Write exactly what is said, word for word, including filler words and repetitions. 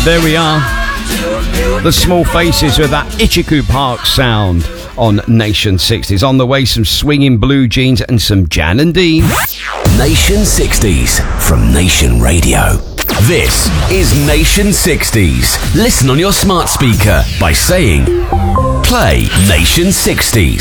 There we are. The Small Faces with that Ichiku Park sound on Nation sixties. On the way, some swinging Blue Jeans and some Jan and Dean. Nation sixties from Nation Radio. This is Nation sixties. Listen on your smart speaker by saying, play Nation sixties.